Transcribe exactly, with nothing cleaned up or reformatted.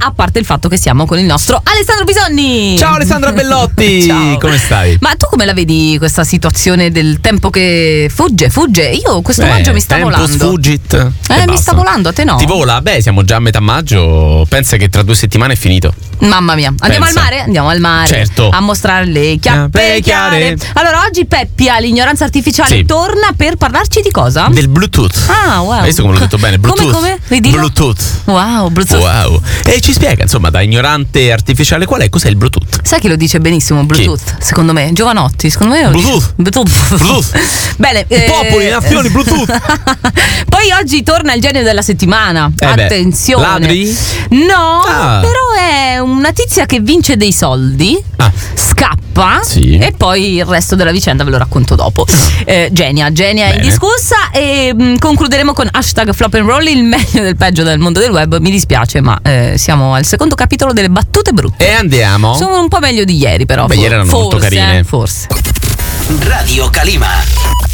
a parte il fatto che siamo con il nostro Alessandro Bisogni. Ciao Alessandra Bellotti. Ciao. Come stai? Ma tu come la vedi questa situazione del tempo che fugge, fugge? Io questo Beh, maggio mi sta tempus volando. fugit. Eh, E mi basta. sta volando, a te no? Ti vola? Beh, siamo già a metà maggio. Pensa che tra due settimane è finito. Mamma mia, andiamo Pensa. al mare? Andiamo al mare. Certo. A mostrare le chiappe Chiappe chiare. chiare. Allora, oggi Peppia, l'ignoranza artificiale, Sì. torna per parlarci di cosa? Del Bluetooth. Ah, wow. Hai visto come l'ho detto bene? Bluetooth. Come, come? Ridillo. Bluetooth. Wow, Bluetooth. Wow. E ci spiega, insomma, da ignorante artificiale qual è, cos'è il Bluetooth? Sai che lo dice benissimo Bluetooth? Secondo me, Giovanotti, secondo me lo dice. Bluetooth. Bluetooth. Bluetooth. Bene, eh, Popoli, nazioni, Bluetooth. Poi oggi torna il genio della settimana. Eh beh, Attenzione. ladri? No, Ah. però è una tizia che vince dei soldi, Ah. scappa Sì. e poi il resto della vicenda ve lo racconto dopo. Eh, genia, genia Bene. indiscussa. E mh, concluderemo con hashtag flop and roll, il meglio del peggio del mondo del web. Mi dispiace, ma eh, siamo al secondo capitolo delle battute brutte. E andiamo. Sono un po' meglio di ieri, però. Beh, ieri erano forse, molto carine. eh, forse. Radio Calima.